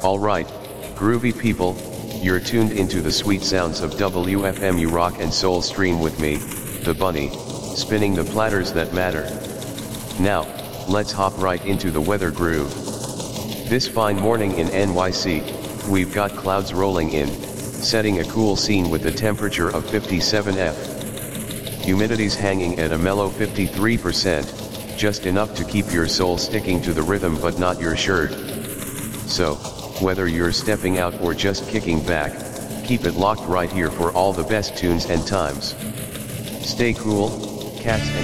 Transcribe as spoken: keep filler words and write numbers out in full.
Alright, groovy people, you're tuned into the sweet sounds of W F M U Rock and Soul Stream with me, the Bunny, spinning the platters that matter. Now, let's hop right into the weather groove. This fine morning in N Y C, we've got clouds rolling in, setting a cool scene with a temperature of fifty-seven degrees. Humidity's hanging at a mellow fifty-three percent, just enough to keep your soul sticking to the rhythm but not your shirt. So, whether you're stepping out or just kicking back, keep it locked right here for all the best tunes and times. Stay cool, cats and